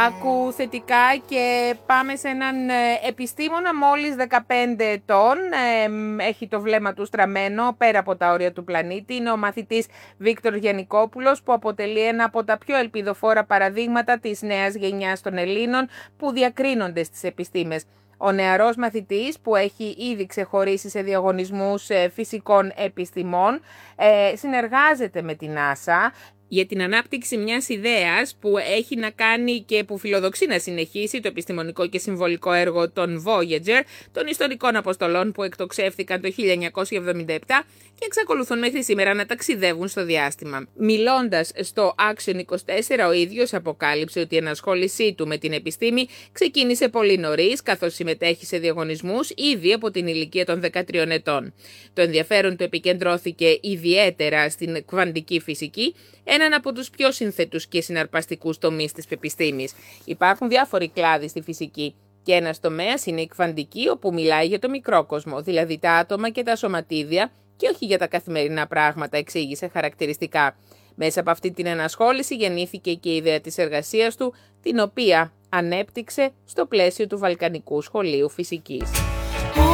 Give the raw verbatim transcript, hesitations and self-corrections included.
Άκου θετικά και πάμε σε έναν επιστήμονα μόλις δεκαπέντε ετών, έχει το βλέμμα του στραμμένο πέρα από τα όρια του πλανήτη. Είναι ο μαθητής Βίκτορ Γιαννικόπουλος, που αποτελεί ένα από τα πιο ελπιδοφόρα παραδείγματα της νέας γενιάς των Ελλήνων που διακρίνονται στις επιστήμες. Ο νεαρός μαθητής, που έχει ήδη ξεχωρίσει σε διαγωνισμούς φυσικών επιστημών, συνεργάζεται με την NASA για την ανάπτυξη μιας ιδέας που έχει να κάνει και που φιλοδοξεί να συνεχίσει το επιστημονικό και συμβολικό έργο των Voyager, των ιστορικών αποστολών που εκτοξεύθηκαν το χίλια εννιακόσια εβδομήντα επτά και εξακολουθούν μέχρι σήμερα να ταξιδεύουν στο διάστημα. Μιλώντας στο Action είκοσι τέσσερα, ο ίδιος αποκάλυψε ότι η ενασχόλησή του με την επιστήμη ξεκίνησε πολύ νωρίς, καθώς συμμετέχει σε διαγωνισμούς ήδη από την ηλικία των δεκατριών ετών. Το ενδιαφέρον του επικεντρώθηκε ιδιαίτερα στην κβαντική φυσική, έναν από τους πιο συνθετούς και συναρπαστικούς τομείς της επιστήμης. Υπάρχουν διάφοροι κλάδοι στη φυσική και ένας τομέας είναι η κβαντική, όπου μιλάει για το μικρό κόσμο, δηλαδή τα άτομα και τα σωματίδια, και όχι για τα καθημερινά πράγματα, εξήγησε χαρακτηριστικά. Μέσα από αυτή την ενασχόληση γεννήθηκε και η ιδέα της εργασίας του, την οποία ανέπτυξε στο πλαίσιο του Βαλκανικού Σχολείου Φυσικής.